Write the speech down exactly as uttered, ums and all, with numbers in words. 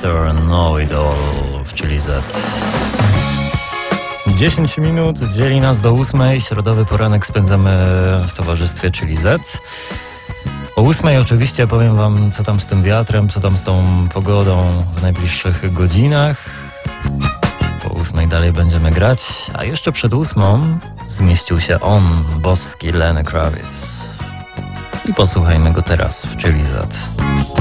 mister Know-It-All w Chili Z. dziesięć minut dzieli nas do ósmej. Środowy poranek spędzamy w towarzystwie Chili Z. O ósmej oczywiście powiem wam, co tam z tym wiatrem, co tam z tą pogodą w najbliższych godzinach. Po ósmej dalej będziemy grać, a jeszcze przed ósmą zmieścił się on, boski Lenny Kravitz. I posłuchajmy go teraz w Chili Z.